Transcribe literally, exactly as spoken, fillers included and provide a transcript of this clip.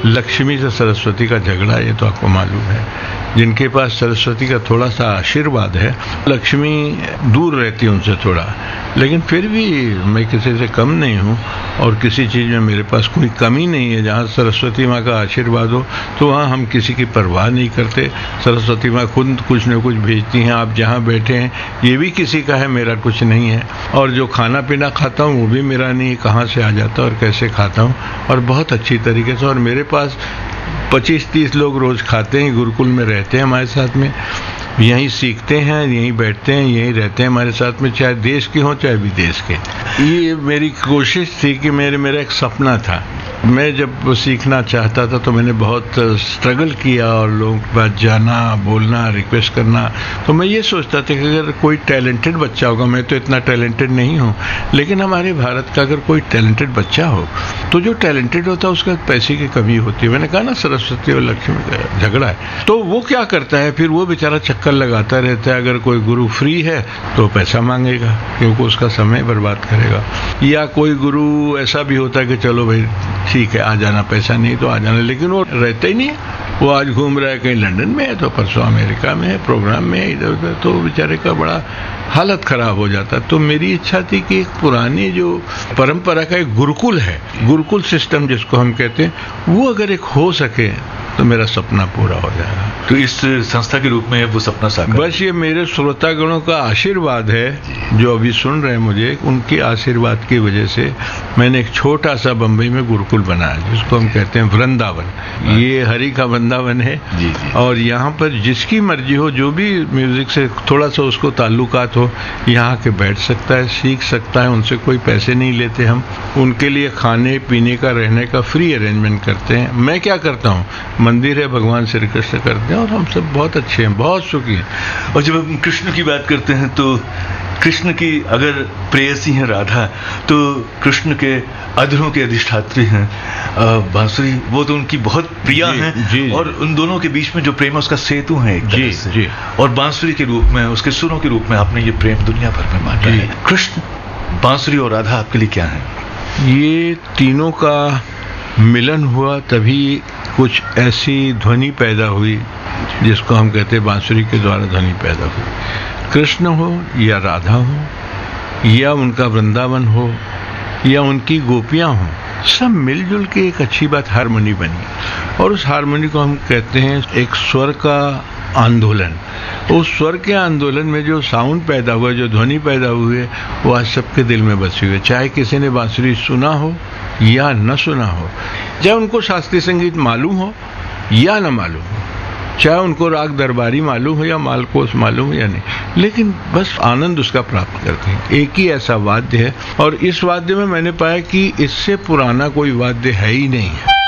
लक्ष्मी से सरस्वती का झगड़ा, ये तो आपको मालूम है। जिनके पास सरस्वती का थोड़ा सा आशीर्वाद है, लक्ष्मी दूर रहती है उनसे थोड़ा, लेकिन फिर भी मैं किसी से कम नहीं हूँ और किसी चीज़ में मेरे पास कोई कमी नहीं है। जहाँ सरस्वती माँ का आशीर्वाद हो तो वहाँ हम किसी की परवाह नहीं करते। सरस्वती माँ खुद कुछ न कुछ भेजती हैं। आप जहाँ बैठे हैं ये भी किसी का है, मेरा कुछ नहीं है। और जो खाना पीना खाता हूँ वो भी मेरा नहीं, कहाँ से आ जाता और कैसे खाता हूँ, और बहुत अच्छी तरीके से। और मेरे पास पच्चीस तीस लोग रोज खाते हैं, गुरुकुल में रहते हैं हमारे साथ में, यहीं सीखते हैं, यहीं बैठते हैं, यहीं रहते हैं हमारे साथ में, चाहे देश के हों चाहे विदेश के। ये मेरी कोशिश थी कि मेरे मेरा एक सपना था। मैं जब सीखना चाहता था तो मैंने बहुत स्ट्रगल किया और लोगों के पास जाना, बोलना, रिक्वेस्ट करना। तो मैं ये सोचता था कि अगर कोई टैलेंटेड बच्चा होगा, मैं तो इतना टैलेंटेड नहीं हूँ, लेकिन हमारे भारत का अगर कोई टैलेंटेड बच्चा हो तो जो टैलेंटेड होता है उसका पैसे की कमी होती है। मैंने कहा ना सरस्वती और लक्ष्मी का झगड़ा है, तो वो क्या करता है फिर, वो बेचारा चक्कर लगाता रहता है। अगर कोई गुरु फ्री है तो पैसा मांगेगा क्योंकि उसका समय बर्बाद करेगा, या कोई गुरु ऐसा भी होता है कि चलो भाई ठीक है आ जाना, पैसा नहीं तो आ जाना, लेकिन वो रहता ही नहीं है। वो आज घूम रहा है कहीं लंदन में है, तो परसों अमेरिका में है, प्रोग्राम में है, इधर उधर, तो बेचारे का बड़ा हालत खराब हो जाता। तो मेरी इच्छा थी कि एक पुरानी जो परंपरा का एक गुरुकुल है, गुरुकुल सिस्टम जिसको हम कहते हैं, वो अगर एक हो सके तो मेरा सपना पूरा हो जाएगा। तो इस संस्था के रूप में वो सपना साकार, बस ये मेरे श्रोतागणों का आशीर्वाद है जो अभी सुन रहे हैं मुझे, उनके आशीर्वाद की वजह से मैंने एक छोटा सा बम्बई में गुरुकुल बनाया जिसको हम कहते हैं वृंदावन। ये हरि का वृंदावन है जी, जी। और यहाँ पर जिसकी मर्जी हो, जो भी म्यूजिक से थोड़ा सा उसको ताल्लुकात हो, यहाँ के बैठ सकता है, सीख सकता है। उनसे कोई पैसे नहीं लेते हम, उनके लिए खाने पीने का, रहने का फ्री अरेंजमेंट करते हैं। मैं क्या करता हूँ, मंदिर है, भगवान श्री कृष्ण करते हैं और हम सब बहुत अच्छे हैं, बहुत सुखी हैं। और जब हम कृष्ण की बात करते हैं तो कृष्ण की अगर प्रेयसी हैं राधा, तो कृष्ण के अधरों के अधिष्ठात्री हैं बांसुरी, वो तो उनकी बहुत प्रिया हैं। जी, और उन दोनों के बीच में जो प्रेम है उसका सेतु है एक तरह से। जी। और बांसुरी के रूप में, उसके सुरों के रूप में आपने ये प्रेम दुनिया भर में बांटा है। कृष्ण, बांसुरी और राधा आपके लिए क्या है? ये तीनों का मिलन हुआ तभी कुछ ऐसी ध्वनि पैदा हुई जिसको हम कहते हैं बांसुरी के द्वारा ध्वनि पैदा हुई। कृष्ण हो या राधा हो या उनका वृंदावन हो या उनकी गोपियां हो, सब मिलजुल के एक अच्छी बात हारमोनी बनी। और उस हारमोनी को हम कहते हैं एक स्वर का आंदोलन। उस स्वर के आंदोलन में जो साउंड पैदा हुआ, जो ध्वनि पैदा हुई, वो आज सबके दिल में बसी हुई है। चाहे किसी ने बांसुरी सुना हो या न सुना हो, चाहे उनको शास्त्रीय संगीत मालूम हो या न मालूम हो, चाहे उनको राग दरबारी मालूम हो या मालकोस मालूम हो या नहीं, लेकिन बस आनंद उसका प्राप्त करते हैं। एक ही ऐसा वाद्य है और इस वाद्य में मैंने पाया कि इससे पुराना कोई वाद्य है ही नहीं है।